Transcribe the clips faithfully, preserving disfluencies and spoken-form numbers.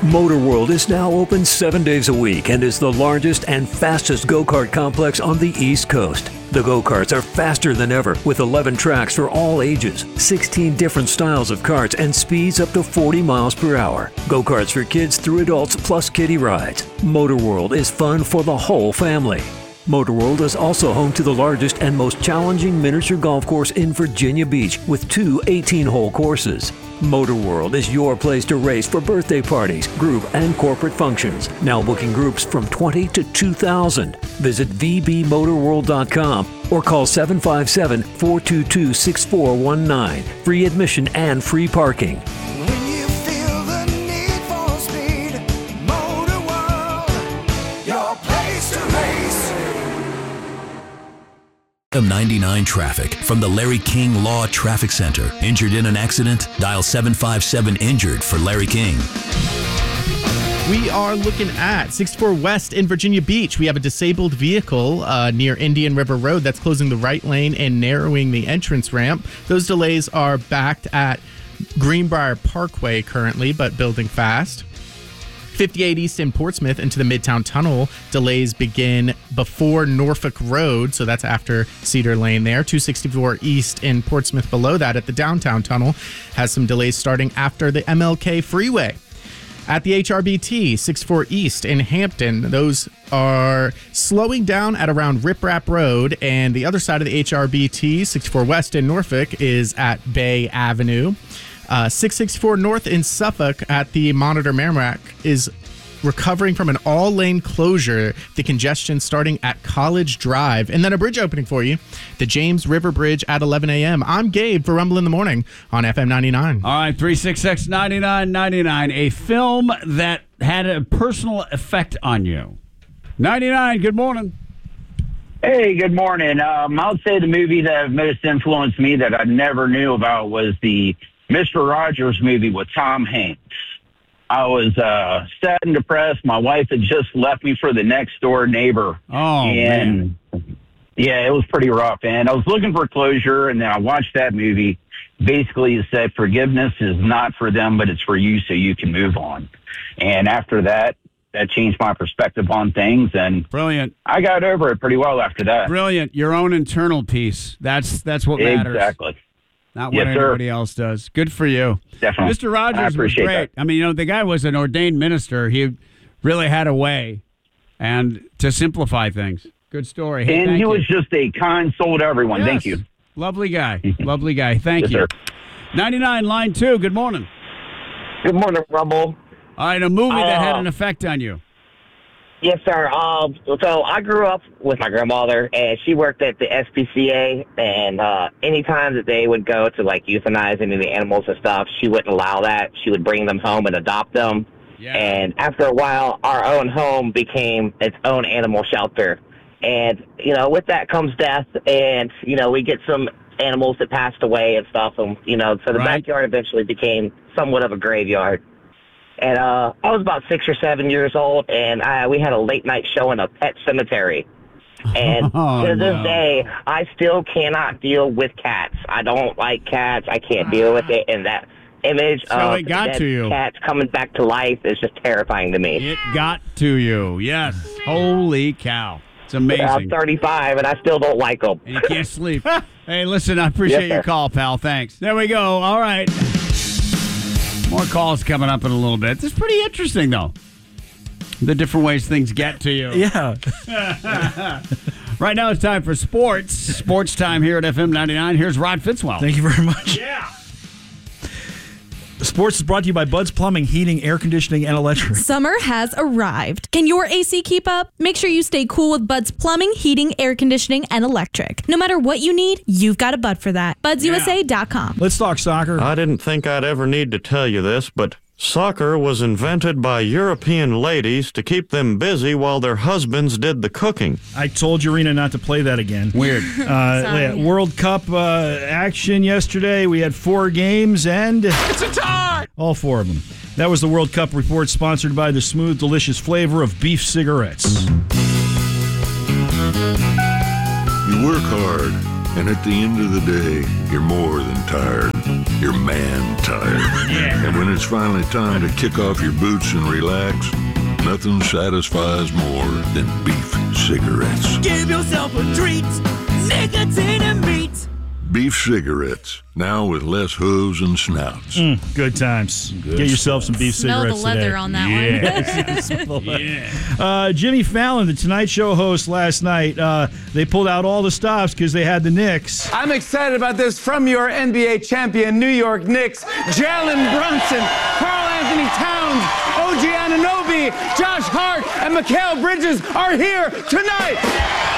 Motor World is now open seven days a week and is the largest and fastest go-kart complex on the East Coast. The go-karts are faster than ever with eleven tracks for all ages, sixteen different styles of karts, and speeds up to forty miles per hour. Go-karts for kids through adults plus kiddie rides. Motor World is fun for the whole family. Motor World is also home to the largest and most challenging miniature golf course in Virginia Beach with two eighteen-hole courses. Motor World is your place to race for birthday parties, group, and corporate functions. Now booking groups from twenty to two thousand. Visit v b motor world dot com or call seven five seven, four two two, six four one nine. Free admission and free parking. When you feel the need for speed, Motor World, your place to race. M ninety-nine traffic from the Larry King Law Traffic Center. Injured in an accident? Dial seven five seven injured for Larry King. We are looking at sixty-four West in Virginia Beach. We have a disabled vehicle uh, near Indian River Road that's closing the right lane and narrowing the entrance ramp. Those delays are backed at Greenbrier Parkway currently, but building fast. fifty-eight East in Portsmouth into the Midtown Tunnel. Delays begin before Norfolk Road, so that's after Cedar Lane there. two sixty-four East in Portsmouth below that at the Downtown Tunnel has some delays starting after the M L K Freeway. At the H R B T, sixty-four East in Hampton, those are slowing down at around Rip Rap Road, and the other side of the H R B T, sixty-four West in Norfolk, is at Bay Avenue. Uh, six sixty-four North in Suffolk at the Monitor Merrimack is recovering from an all-lane closure. The congestion starting at College Drive. And then a bridge opening for you, the James River Bridge at eleven a.m. I'm Gabe for Rumble in the Morning on F M ninety-nine. All right, three six six, nine nine nine nine. A film that had a personal effect on you. ninety-nine, good morning. Hey, good morning. Um, I would say the movie that most influenced me that I never knew about was the Mister Rogers movie with Tom Hanks. I was uh, sad and depressed. My wife had just left me for the next door neighbor. Oh, and man. Yeah, it was pretty rough. And I was looking for closure, and then I watched that movie. Basically, it said forgiveness is not for them, but it's for you so you can move on. And after that, that changed my perspective on things. And brilliant. I got over it pretty well after that. Brilliant. Your own internal peace. That's, that's what matters. Exactly. Not what yes, anybody sir. else does. Good for you. Definitely. Mister Rogers was great. That. I mean, you know, the guy was an ordained minister. He really had a way and to simplify things. Good story. Hey, and he you. was just a kind soul to everyone. Yes. Thank you. Lovely guy. Lovely guy. Thank yes, you. Sir. ninety-nine, line two. Good morning. Good morning, Rumble. All right, a movie uh, that had an effect on you. Yes, sir. Um, so I grew up with my grandmother, and she worked at the S P C A, and uh, anytime that they would go to, like, euthanize any of the animals and stuff, she wouldn't allow that. She would bring them home and adopt them. Yeah. And after a while, our own home became its own animal shelter. And, you know, with that comes death, and, you know, we get some animals that passed away and stuff, and, you know, so the right. backyard eventually became somewhat of a graveyard. And uh, I was about six or seven years old, and I, we had a late-night show in a pet cemetery. And oh, to this no. day, I still cannot deal with cats. I don't like cats. I can't deal with it. And that image so of it got dead to you. cats coming back to life is just terrifying to me. It got to you. Yes. Holy cow. It's amazing. I'm thirty-five, and I still don't like them. And you can't sleep. Hey, listen, I appreciate yes, your call, pal. Thanks. There we go. All right. More calls coming up in a little bit. This is pretty interesting, though. The different ways things get to you. Yeah. Right now it's time for sports. Sports time here at F M ninety-nine. Here's Rod Fitzwell. Thank you very much. Yeah. Sports is brought to you by Bud's Plumbing, Heating, Air Conditioning, and Electric. Summer has arrived. Can your A C keep up? Make sure you stay cool with Bud's Plumbing, Heating, Air Conditioning, and Electric. No matter what you need, you've got a Bud for that. buds u s a dot com. Let's talk soccer. I didn't think I'd ever need to tell you this, but soccer was invented by European ladies to keep them busy while their husbands did the cooking. I told Urena not to play that again. Weird. Uh, yeah, World Cup uh, action yesterday. We had four games, and It's a tie! all four of them. That was the World Cup report, sponsored by the smooth, delicious flavor of beef cigarettes. You work hard, and at the end of the day, you're more than tired. you're man tired. Yeah. And when it's finally time to kick off your boots and relax, nothing satisfies more than beef cigarettes. Give yourself a treat, nicotine and meat. Beef cigarettes, now with less hooves and snouts. Mm, good times. Good Get yourself stuff. some beef Smell cigarettes the leather today. on that one. Yeah. yeah. Uh, Jimmy Fallon, the Tonight Show host last night, uh, they pulled out all the stops because they had the Knicks. I'm excited about this from your N B A champion, New York Knicks, Jalen Brunson, Karl Anthony Towns, O G Anunoby, Josh Hart, and Mikal Bridges are here tonight.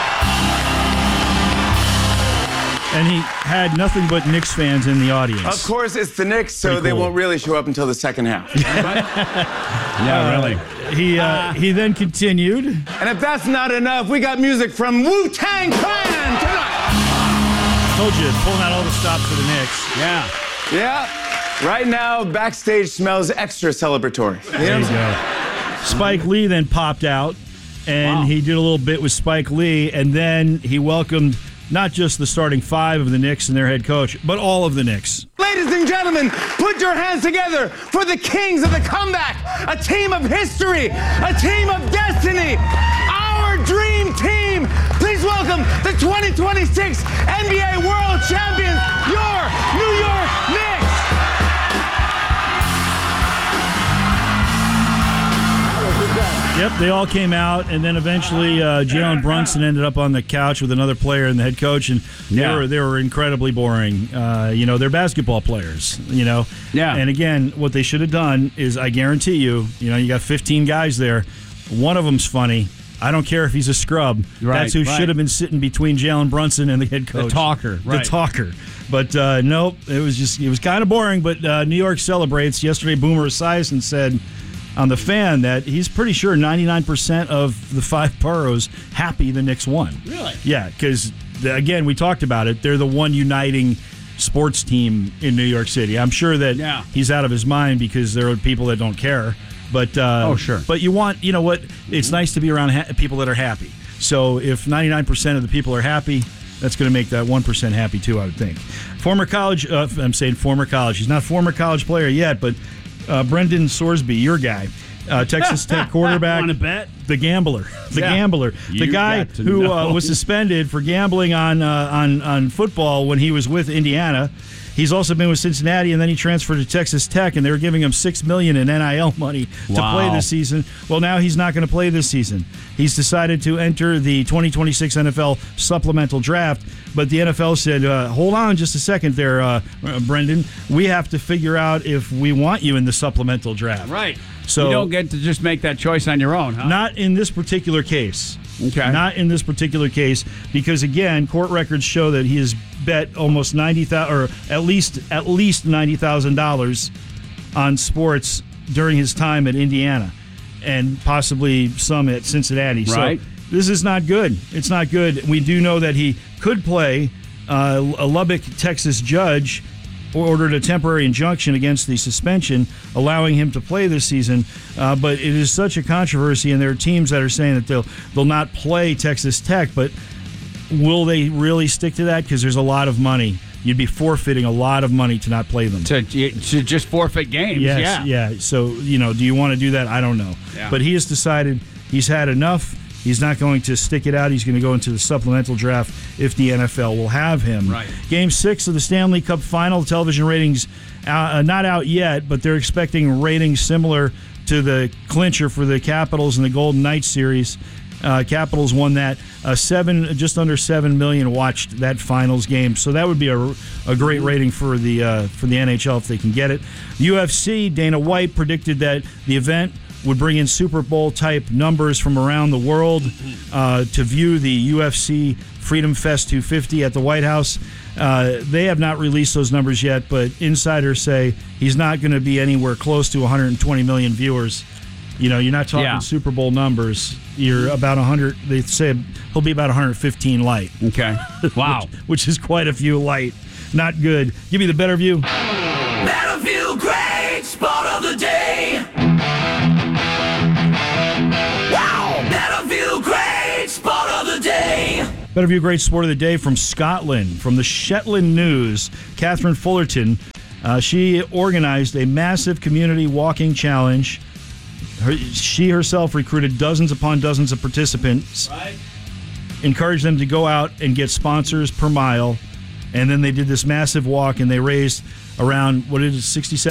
And he had nothing but Knicks fans in the audience. Of course, it's the Knicks, so Pretty they cool. won't really show up until the second half. Yeah, really. Uh, he uh, he then continued. And if that's not enough, we got music from Wu-Tang Clan tonight. Told you, pulling out all the stops for the Knicks. Yeah. Yeah. Right now, backstage smells extra celebratory. You know There you what I'm saying? go. Spike Lee then popped out, and Wow. he did a little bit with Spike Lee, and then he welcomed not just the starting five of the Knicks and their head coach, but all of the Knicks. Ladies and gentlemen, put your hands together for the Kings of the Comeback, a team of history, a team of destiny, our dream team. Please welcome the twenty twenty-six N B A World Champions, your New York Knicks. Yep, they all came out, and then eventually uh, Jalen Brunson ended up on the couch with another player and the head coach, and Yeah. they were they were incredibly boring. Uh, you know, they're basketball players. You know, Yeah. And again, what they should have done is, I guarantee you, you know, you got fifteen guys there. One of them's funny. I don't care if he's a scrub. Right, That's who right. should have been sitting between Jalen Brunson and the head coach. talker, right. The talker. But uh, nope, it was just it was kind of boring. But uh, New York celebrates. Yesterday, Boomer Esiason said on the Fan that he's pretty sure ninety-nine percent of the five boroughs happy the Knicks won. Really? Yeah, because, again, we talked about it. They're the one uniting sports team in New York City. I'm sure that Yeah. he's out of his mind because there are people that don't care. But uh, Oh, sure. But you want, you know what? It's nice to be around ha- people that are happy. So if ninety-nine percent of the people are happy, that's going to make that one percent happy too, I would think. Former college, uh, I'm saying former college. He's not a former college player yet, but uh, Brendan Sorsby, your guy, uh, Texas Tech quarterback. Want to bet? The gambler, the Yeah. gambler, the You guy got to who uh, know. was suspended for gambling on uh, on on football when he was with Indiana. He's also been with Cincinnati, and then he transferred to Texas Tech, and they were giving him six million dollars in N I L money to Wow. play this season. Well, now he's not going to play this season. He's decided to enter the twenty twenty-six N F L supplemental draft, but the N F L said, uh, hold on just a second there, uh, uh, Brendan. We have to figure out if we want you in the supplemental draft. Right. So you don't get to just make that choice on your own, huh? Not in this particular case. Okay. Not in this particular case, because again, court records show that he has bet almost ninety thousand, or at least at least ninety thousand dollars on sports during his time at Indiana, and possibly some at Cincinnati. Right. So this is not good. It's not good. We do know that he could play. Uh, a Lubbock, Texas judge ordered a temporary injunction against the suspension, allowing him to play this season. Uh, but it is such a controversy, and there are teams that are saying that they'll they'll not play Texas Tech. But will they really stick to that? Because there's a lot of money. You'd be forfeiting a lot of money to not play them. To, to just forfeit games. Yes, yeah. yeah. So, you know, do you want to do that? I don't know. Yeah. But he has decided he's had enough. He's not going to stick it out. He's going to go into the supplemental draft if the N F L will have him. Right. Game six of the Stanley Cup Final. Television ratings uh, not out yet, but they're expecting ratings similar to the clincher for the Capitals and the Golden Knights series. Uh, Capitals won that. Uh, seven, just under seven million watched that finals game. So that would be a, a great rating for the uh, for the N H L if they can get it. U F C, Dana White predicted that the event would bring in Super Bowl type numbers from around the world uh, to view the U F C Freedom Fest two fifty at the White House. Uh, they have not released those numbers yet, but insiders say he's not going to be anywhere close to one hundred twenty million viewers. You know, you're not talking Yeah. Super Bowl numbers. You're about one hundred. They say he'll be about one hundred fifteen light. Okay. Wow. which, which is quite a few light. Not good. Give me the better view. Battlefield Great Sport of the Day. Wow! Battlefield Great Sport of the Day. Better view, great sport of the day from Scotland, from the Shetland News. Catherine Fullerton Uh, she organized a massive community walking challenge. Her, she herself recruited dozens upon dozens of participants, right. encouraged them to go out and get sponsors per mile, and then they did this massive walk, and they raised around, what is it, sixty-seven